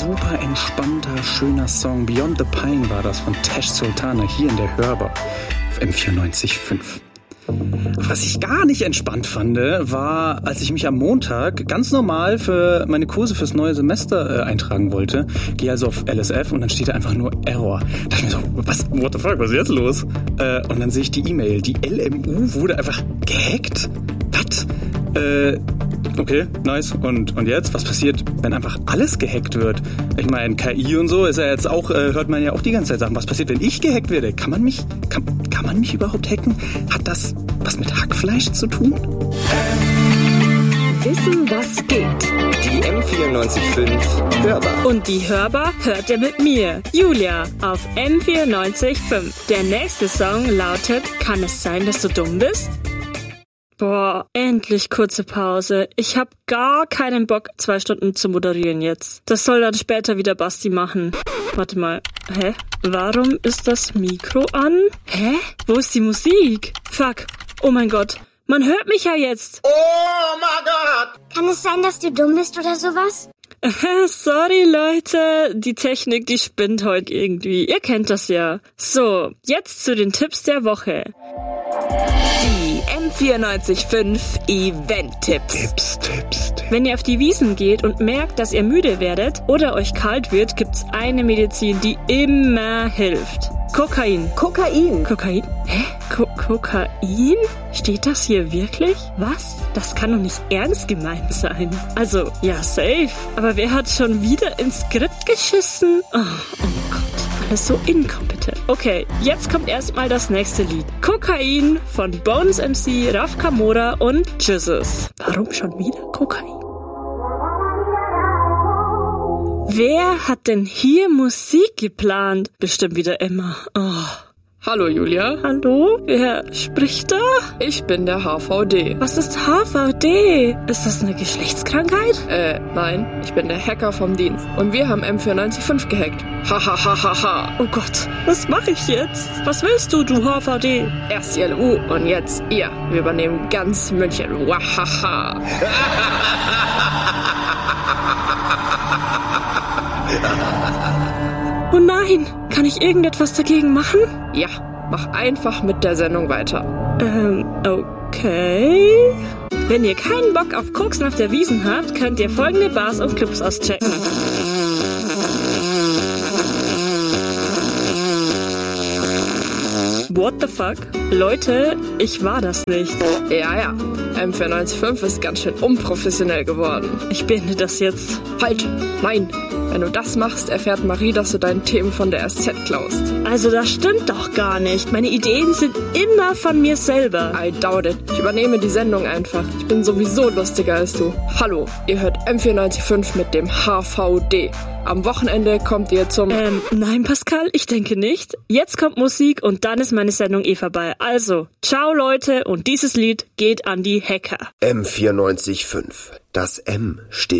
super entspannter, schöner Song. Beyond the Pine war das von Tash Sultana hier in der Hörbar auf M94.5. Was ich gar nicht entspannt fand, war, als ich mich am Montag ganz normal für meine Kurse fürs neue Semester eintragen wollte. Gehe also auf LSF und dann steht da einfach nur Error. Da dachte ich mir so, what the fuck, was ist jetzt los? Und dann sehe ich die E-Mail, die LMU wurde einfach gehackt. Was? Okay, nice. Und jetzt? Was passiert, wenn einfach alles gehackt wird? Ich meine, KI und so ist ja jetzt auch, hört man ja auch die ganze Zeit Sachen. Was passiert, wenn ich gehackt werde? Kann man mich überhaupt hacken? Hat das was mit Hackfleisch zu tun? Wissen, was geht. Die M94.5 Hörbar. Und die Hörbar hört ihr mit mir, Julia, auf M94.5. Der nächste Song lautet Kann es sein, dass du dumm bist? Boah, endlich kurze Pause. Ich hab gar keinen Bock, 2 Stunden zu moderieren jetzt. Das soll dann später wieder Basti machen. Warte mal. Hä? Warum ist das Mikro an? Hä? Wo ist die Musik? Fuck. Oh mein Gott. Man hört mich ja jetzt. Oh mein Gott. Kann es sein, dass du dumm bist oder sowas? Sorry, Leute. Die Technik, die spinnt heute irgendwie. Ihr kennt das ja. So, jetzt zu den Tipps der Woche. Die M94.5 Event-Tipps. Tipps. Wenn ihr auf die Wiesn geht und merkt, dass ihr müde werdet oder euch kalt wird, gibt's eine Medizin, die immer hilft. Kokain. Kokain? Hä? Kokain? Steht das hier wirklich? Was? Das kann doch nicht ernst gemeint sein. Also, ja, safe. Aber wer hat schon wieder ins Skript geschissen? Oh Gott. Alles so inkompetent. Okay, jetzt kommt erstmal das nächste Lied. Kokain von Bones MC, Raf Kamora und Jesus. Warum schon wieder Kokain? Wer hat denn hier Musik geplant? Bestimmt wieder Emma. Oh. Hallo Julia. Hallo? Wer spricht da? Ich bin der HVD. Was ist HVD? Ist das eine Geschlechtskrankheit? Nein, ich bin der Hacker vom Dienst. Und wir haben M94.5 gehackt. Ha. Oh Gott, was mache ich jetzt? Was willst du, du HVD? Erst die LU und jetzt ihr. Wir übernehmen ganz München. Wahaha. Oh nein, kann ich irgendetwas dagegen machen? Ja, mach einfach mit der Sendung weiter. Okay. Wenn ihr keinen Bock auf Koksen auf der Wiesn habt, könnt ihr folgende Bars und Clubs auschecken. What the fuck? Leute, ich war das nicht. Ja. M94.5 ist ganz schön unprofessionell geworden. Ich beende das jetzt. Halt! Nein! Wenn du das machst, erfährt Marie, dass du deine Themen von der SZ klaust. Also das stimmt doch gar nicht. Meine Ideen sind immer von mir selber. I doubt it. Ich übernehme die Sendung einfach. Ich bin sowieso lustiger als du. Hallo, ihr hört M94.5 mit dem HVD. Am Wochenende kommt ihr zum... Nein, Pascal, ich denke nicht. Jetzt kommt Musik und dann ist meine Sendung vorbei. Also, ciao Leute und dieses Lied geht an die Hacker. M94.5. Das M steht